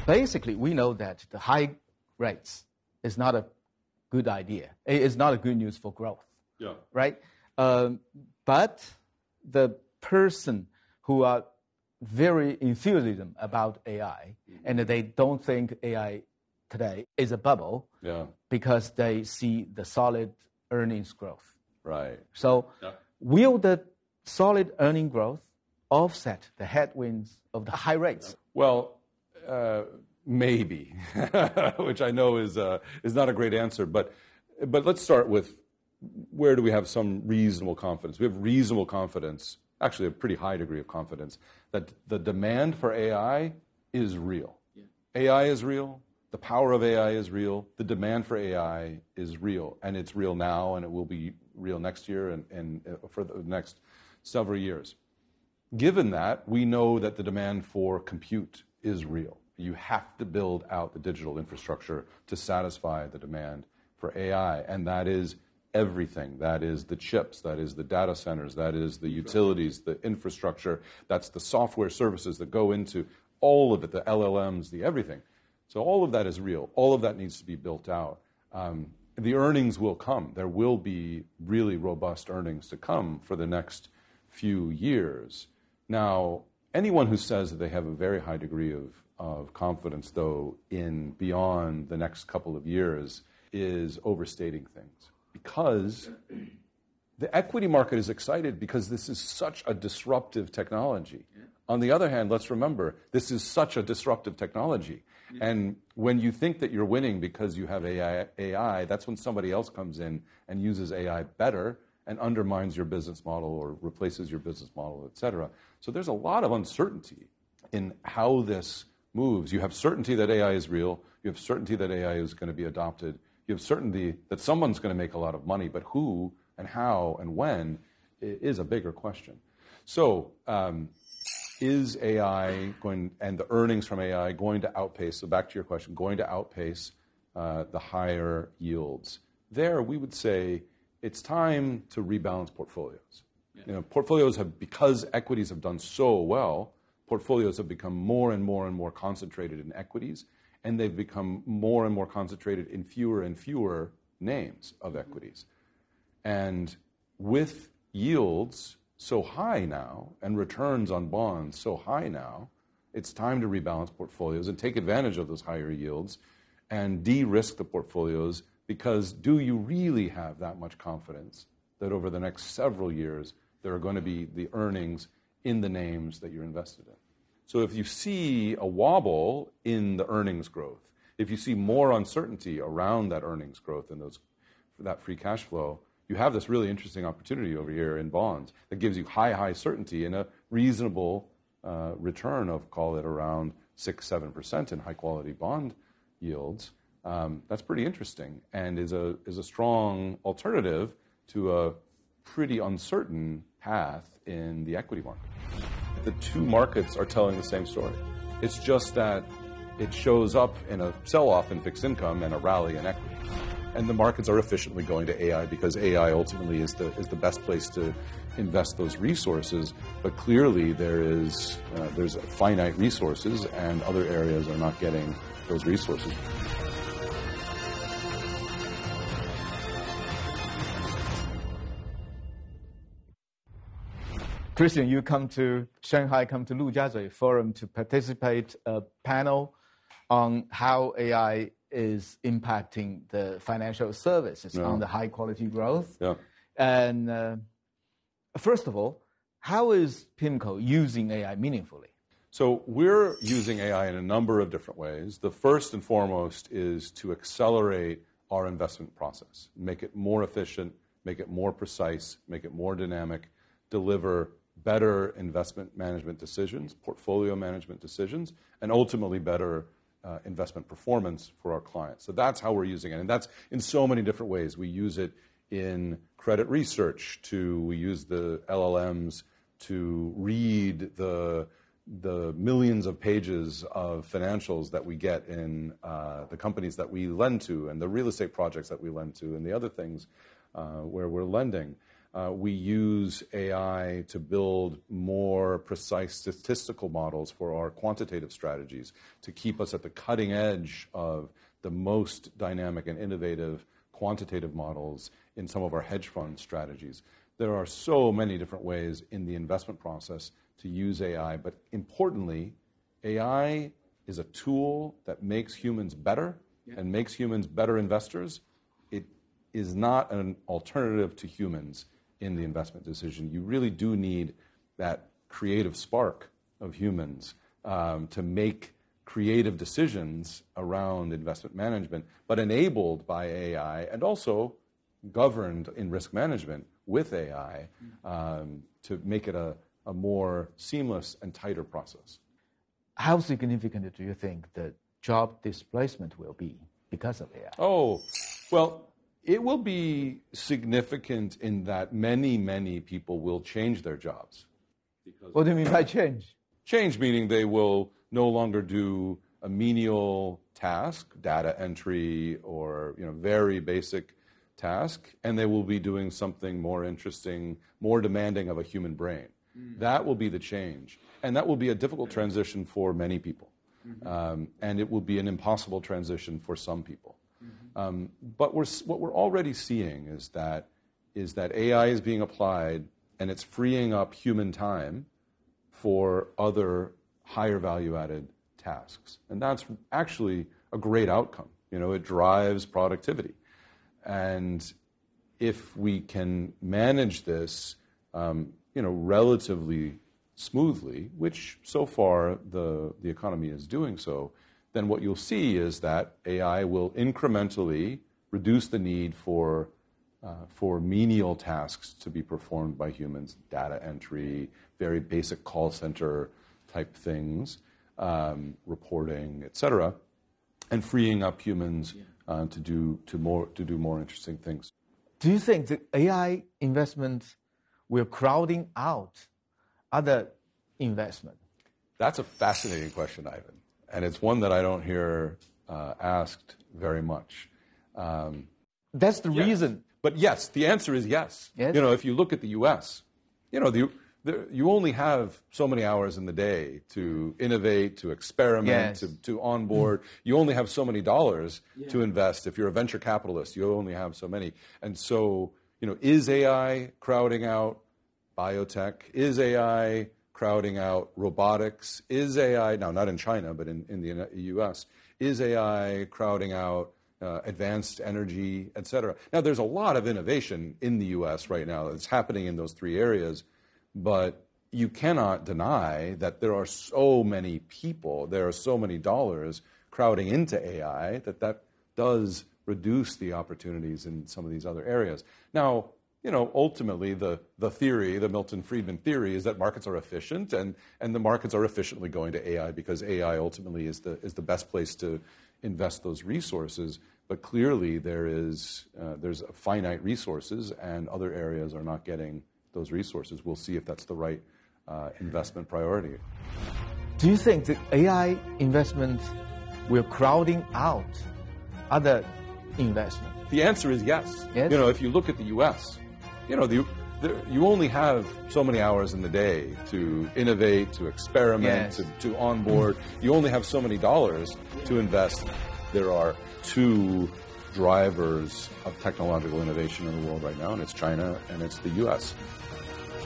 Basically, we know that the high rates is not a good idea. It's not a good news for growth. Yeah. Right? But the person who are very enthusiasm about AI, and they don't think AI today is a bubble, because they see the solid earnings growth. Right. So will the solid earning growth offset the headwinds of the high rates? Well, maybe, which I know is not a great answer. But let's start with, where do we have some reasonable confidence? We have reasonable confidence, actually a pretty high degree of confidence, that the demand for AI is real. Yeah. AI is real. The power of AI is real. The demand for AI is real. And it's real now, and it will be real next year and for the next several years. Given that, we know that the demand for compute is real. You have to build out the digital infrastructure to satisfy the demand for AI. And that is everything. That is the chips. That is the data centers. That is the utilities, the infrastructure. That's the software services that go into all of it, the LLMs, the everything. So all of that is real. All of that needs to be built out. The earnings will come. There will be really robust earnings to come for the next few years. Now, anyone who says that they have a very high degree of confidence, though, in beyond the next couple of years is overstating things. Because the equity market is excited because this is such a disruptive technology. Yeah. On the other hand, let's remember, this is such a disruptive technology. Yeah. And when you think that you're winning because you have AI, that's when somebody else comes in and uses AI better and undermines your business model or replaces your business model, et cetera. So there's a lot of uncertainty in how this moves. You have certainty that AI is real. You have certainty that AI is going to be adopted. You have certainty that someone's going to make a lot of money, but who and how and when is a bigger question. So is AI going, and the earnings from AI going to outpace, so back to your question, going to outpace the higher yields? There, we would say it's time to rebalance portfolios. Yeah. You know, portfolios have, because equities have done so well, portfolios have become more and more and more concentrated in equities, and they've become more and more concentrated in fewer and fewer names of equities. And with yields so high now and returns on bonds so high now, it's time to rebalance portfolios and take advantage of those higher yields and de-risk the portfolios, because do you really have that much confidence that over the next several years there are going to be the earnings in the names that you're invested in? So if you see a wobble in the earnings growth, if you see more uncertainty around that earnings growth and that free cash flow, you have this really interesting opportunity over here in bonds that gives you high certainty and a reasonable return of, call it around 6-7% in high-quality bond yields. That's pretty interesting and is a strong alternative to a pretty uncertain path in the equity market. The two markets are telling the same story. It's just that it shows up in a sell-off in fixed income and a rally in equity. And the markets are efficiently going to AI because AI ultimately is the best place to invest those resources. But clearly there's finite resources and other areas are not getting those resources. Christian, you come to Shanghai, come to Lujiazui Forum to participate a panel on how AI is impacting the financial services on the high quality growth. Yeah. And first of all, how is PIMCO using AI meaningfully? So we're using AI in a number of different ways. The first and foremost is to accelerate our investment process, make it more efficient, make it more precise, make it more dynamic, deliver better investment management decisions, portfolio management decisions, and ultimately better investment performance for our clients. So that's how we're using it. And that's in so many different ways. We use it in credit research, we use the LLMs to read the millions of pages of financials that we get in the companies that we lend to and the real estate projects that we lend to and the other things where we're lending. We use AI to build more precise statistical models for our quantitative strategies to keep us at the cutting edge of the most dynamic and innovative quantitative models in some of our hedge fund strategies. There are so many different ways in the investment process to use AI, but importantly, AI is a tool that makes humans better and makes humans better investors. It is not an alternative to humans in the investment decision. You really do need that creative spark of humans to make creative decisions around investment management, but enabled by AI and also governed in risk management with AI to make it a more seamless and tighter process. How significant do you think the job displacement will be because of AI? Oh, well, it will be significant in that many, many people will change their jobs. What do you mean by change? Change meaning they will no longer do a menial task, data entry, or very basic task, and they will be doing something more interesting, more demanding of a human brain. That will be the change. And that will be a difficult transition for many people. And it will be an impossible transition for some people. But what we're already seeing is that AI is being applied and it's freeing up human time for other higher value-added tasks. And that's actually a great outcome. It drives productivity. And if we can manage this, relatively smoothly, which so far the economy is doing so, then what you'll see is that AI will incrementally reduce the need for menial tasks to be performed by humans, data entry, very basic call center type things, reporting, et cetera, and freeing up humans to do more interesting things. Do you think the AI investments will crowding out other investment? That's a fascinating question, Ivan, and it's one that I don't hear asked very much. That's the reason. But yes, the answer is yes. If you look at the U.S., you only have so many hours in the day to innovate, to experiment, to onboard. You only have so many dollars to invest. If you're a venture capitalist, you only have so many. And so, is AI crowding out biotech? Is AI crowding out robotics? Is AI, now not in China, but in the U.S., is AI crowding out advanced energy, et cetera? Now, there's a lot of innovation in the U.S. right now that's happening in those three areas, but you cannot deny that there are so many people, there are so many dollars crowding into AI that does reduce the opportunities in some of these other areas. Now, ultimately, the theory, the Milton Friedman theory, is that markets are efficient, and the markets are efficiently going to AI because AI ultimately is the best place to invest those resources. But clearly, there's finite resources, and other areas are not getting those resources. We'll see if that's the right investment priority. Do you think the AI investment will crowding out other investment? The answer is yes. If you look at the U.S., you only have so many hours in the day to innovate, to experiment, to onboard. You only have so many dollars to invest. There are two drivers of technological innovation in the world right now, and it's China and it's the U.S.